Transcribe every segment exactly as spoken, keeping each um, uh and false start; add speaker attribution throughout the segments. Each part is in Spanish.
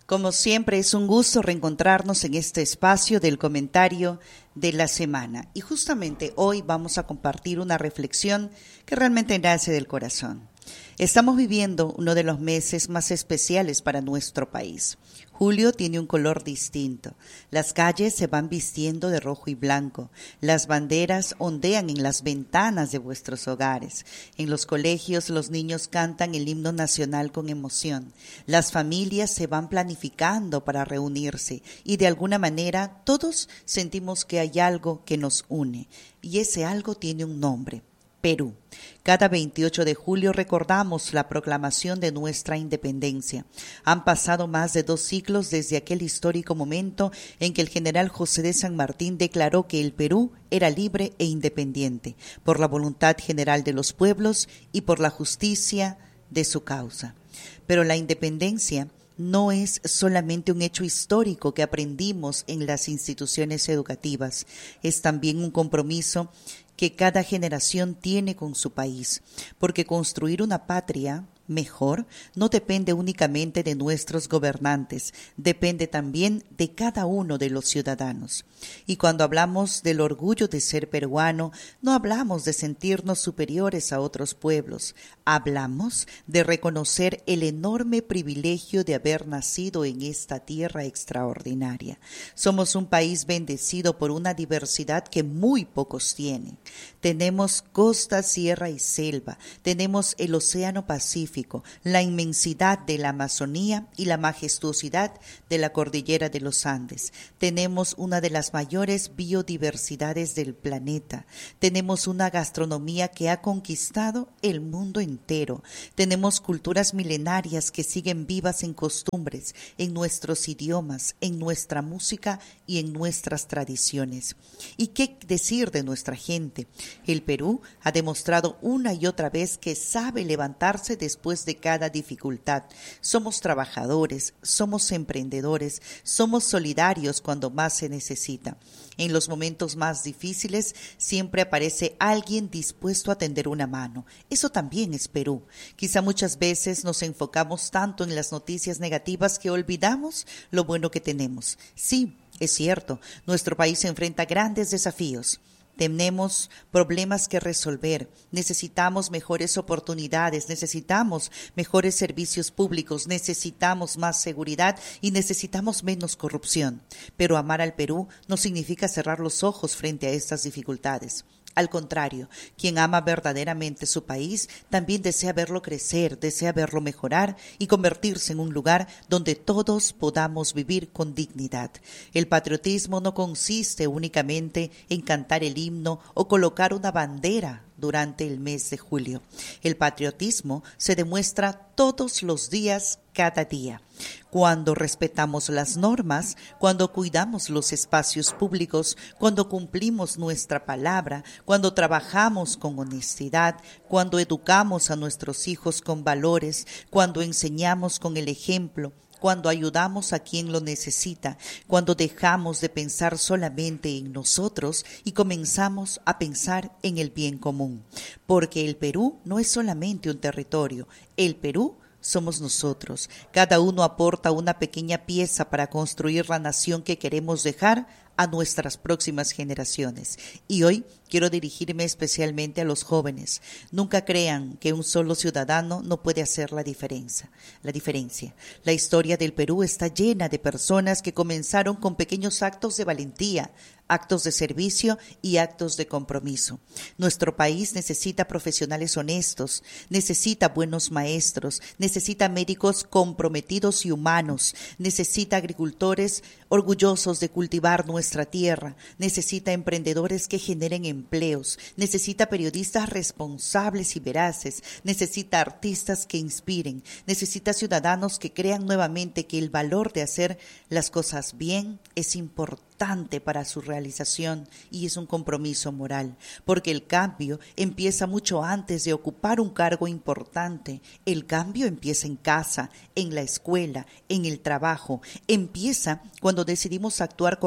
Speaker 1: Como siempre, es un gusto reencontrarnos en este espacio del comentario de la semana. Y justamente hoy vamos a compartir una reflexión que realmente nace del corazón. Estamos viviendo uno de los meses más especiales para nuestro país. Julio tiene un color distinto. Las calles se van vistiendo de rojo y blanco. Las banderas ondean en las ventanas de vuestros hogares. En los colegios los niños cantan el himno nacional con emoción. Las familias se van planificando para reunirse y de alguna manera todos sentimos que hay algo que nos une. Y ese algo tiene un nombre: Perú. Cada veintiocho de julio recordamos la proclamación de nuestra independencia. Han pasado más de dos siglos desde aquel histórico momento en que el general José de San Martín declaró que el Perú era libre e independiente por la voluntad general de los pueblos y por la justicia de su causa. Pero la independencia no es solamente un hecho histórico que aprendimos en las instituciones educativas, es también un compromiso que cada generación tiene con su país, porque construir una patria mejor no depende únicamente de nuestros gobernantes, depende también de cada uno de los ciudadanos. Y cuando hablamos del orgullo de ser peruano, no hablamos de sentirnos superiores a otros pueblos, hablamos de reconocer el enorme privilegio de haber nacido en esta tierra extraordinaria. Somos un país bendecido por una diversidad que muy pocos tienen. Tenemos costa, sierra y selva, tenemos el océano Pacífico, la inmensidad de la Amazonía y la majestuosidad de la cordillera de los Andes. Tenemos una de las mayores biodiversidades del planeta. Tenemos una gastronomía que ha conquistado el mundo entero. Tenemos culturas milenarias que siguen vivas en costumbres, en nuestros idiomas, en nuestra música y en nuestras tradiciones. ¿Y qué decir de nuestra gente? El Perú ha demostrado una y otra vez que sabe levantarse después de cada dificultad. Somos trabajadores, somos emprendedores, somos solidarios cuando más se necesita. En los momentos más difíciles siempre aparece alguien dispuesto a tender una mano. Eso también es Perú. Quizá muchas veces nos enfocamos tanto en las noticias negativas que olvidamos lo bueno que tenemos. Sí, es cierto, nuestro país se enfrenta a grandes desafíos. Tenemos problemas que resolver, necesitamos mejores oportunidades, necesitamos mejores servicios públicos, necesitamos más seguridad y necesitamos menos corrupción. Pero amar al Perú no significa cerrar los ojos frente a estas dificultades. Al contrario, quien ama verdaderamente su país también desea verlo crecer, desea verlo mejorar y convertirse en un lugar donde todos podamos vivir con dignidad. El patriotismo no consiste únicamente en cantar el himno o colocar una bandera durante el mes de julio. El patriotismo se demuestra todos los días, cada día. Cuando respetamos las normas, cuando cuidamos los espacios públicos, cuando cumplimos nuestra palabra, cuando trabajamos con honestidad, cuando educamos a nuestros hijos con valores, cuando enseñamos con el ejemplo, cuando ayudamos a quien lo necesita, cuando dejamos de pensar solamente en nosotros y comenzamos a pensar en el bien común. Porque el Perú no es solamente un territorio, el Perú somos nosotros. Cada uno aporta una pequeña pieza para construir la nación que queremos dejar a nuestras próximas generaciones. Y hoy quiero dirigirme especialmente a los jóvenes. Nunca crean que un solo ciudadano no puede hacer la diferencia. La diferencia. La historia del Perú está llena de personas que comenzaron con pequeños actos de valentía, actos de servicio y actos de compromiso. Nuestro país necesita profesionales honestos, necesita buenos maestros, necesita médicos comprometidos y humanos, necesita agricultores orgullosos de cultivar nuestra tierra, necesita emprendedores que generen empleos, necesita periodistas responsables y veraces, necesita artistas que inspiren, necesita ciudadanos que crean nuevamente que el valor de hacer las cosas bien es importante para su realización y es un compromiso moral, porque el cambio empieza mucho antes de ocupar un cargo importante. El cambio empieza en casa, en la escuela, en el trabajo, empieza cuando decidimos actuar correctamente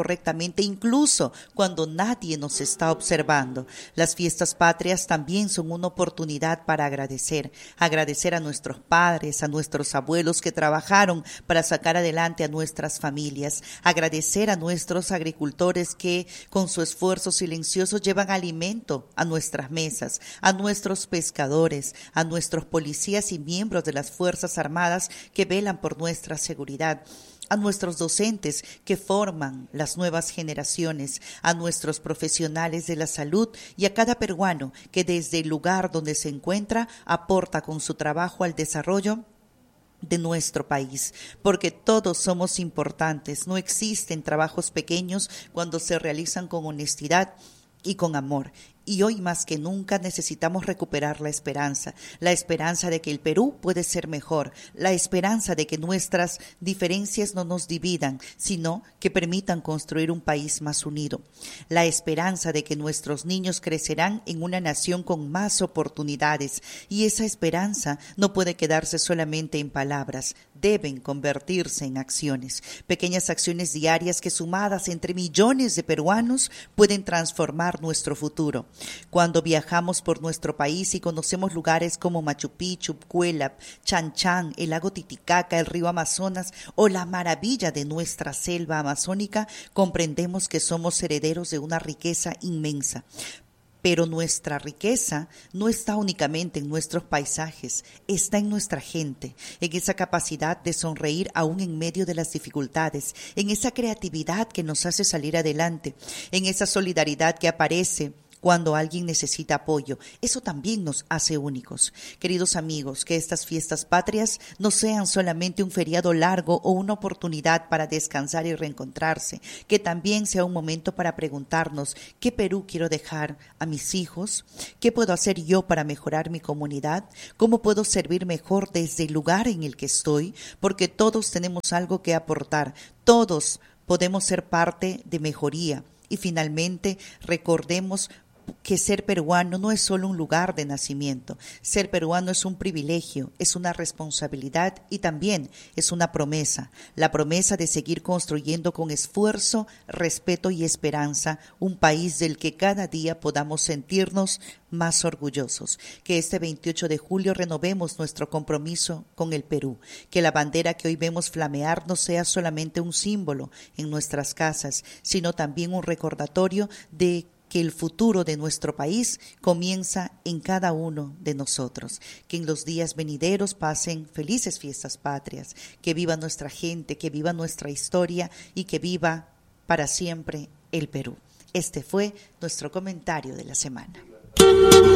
Speaker 1: tranquilamente, incluso cuando nadie nos está observando. Las fiestas patrias también son una oportunidad para agradecer, agradecer a nuestros padres, a nuestros abuelos que trabajaron para sacar adelante a nuestras familias, agradecer a nuestros agricultores que con su esfuerzo silencioso llevan alimento a nuestras mesas, a nuestros pescadores, a nuestros policías y miembros de las Fuerzas Armadas que velan por nuestra seguridad, a nuestros docentes que forman las nuevas generaciones, a nuestros profesionales de la salud y a cada peruano que desde el lugar donde se encuentra aporta con su trabajo al desarrollo de nuestro país, porque todos somos importantes. No existen trabajos pequeños cuando se realizan con honestidad y con amor. Y hoy más que nunca necesitamos recuperar la esperanza, la esperanza de que el Perú puede ser mejor, la esperanza de que nuestras diferencias no nos dividan, sino que permitan construir un país más unido, la esperanza de que nuestros niños crecerán en una nación con más oportunidades, y esa esperanza no puede quedarse solamente en palabras, deben convertirse en acciones, pequeñas acciones diarias que sumadas entre millones de peruanos pueden transformar nuestro futuro. Cuando viajamos por nuestro país y conocemos lugares como Machu Picchu, Puelap, Chan Chan, el lago Titicaca, el río Amazonas o la maravilla de nuestra selva amazónica, comprendemos que somos herederos de una riqueza inmensa. Pero nuestra riqueza no está únicamente en nuestros paisajes, está en nuestra gente, en esa capacidad de sonreír aún en medio de las dificultades, en esa creatividad que nos hace salir adelante, en esa solidaridad que aparece cuando alguien necesita apoyo. Eso también nos hace únicos. Queridos amigos, que estas fiestas patrias no sean solamente un feriado largo o una oportunidad para descansar y reencontrarse, que también sea un momento para preguntarnos ¿qué Perú quiero dejar a mis hijos? ¿Qué puedo hacer yo para mejorar mi comunidad? ¿Cómo puedo servir mejor desde el lugar en el que estoy? Porque todos tenemos algo que aportar, todos podemos ser parte de mejoría. Y finalmente, recordemos que ser peruano no es solo un lugar de nacimiento. Ser peruano es un privilegio, es una responsabilidad y también es una promesa. La promesa de seguir construyendo con esfuerzo, respeto y esperanza un país del que cada día podamos sentirnos más orgullosos. Que este veintiocho de julio renovemos nuestro compromiso con el Perú. Que la bandera que hoy vemos flamear no sea solamente un símbolo en nuestras casas, sino también un recordatorio de que el futuro de nuestro país comienza en cada uno de nosotros. Que en los días venideros pasen felices fiestas patrias, que viva nuestra gente, que viva nuestra historia y que viva para siempre el Perú. Este fue nuestro comentario de la semana.